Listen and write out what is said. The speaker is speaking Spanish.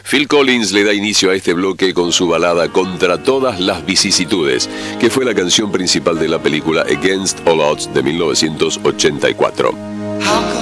Phil Collins le da inicio a este bloque con su balada Contra todas las vicisitudes, que fue la canción principal de la película Against All Odds de 1984.